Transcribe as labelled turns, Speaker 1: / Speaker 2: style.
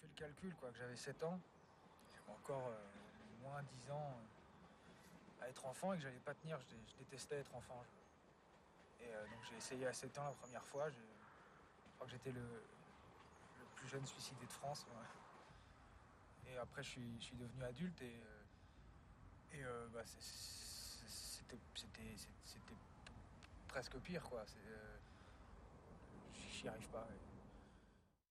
Speaker 1: fait le calcul, quoi, que j'avais 7 ans. J'avais encore moins 10 ans à être enfant et que j'allais pas tenir. Je détestais être enfant. Donc j'ai essayé à 7 ans la première fois. Je crois que j'étais le plus jeune suicidé de France. Ouais. Et après, je suis devenu adulte bah, c'était presque pire, quoi. J'y arrive pas. Ouais.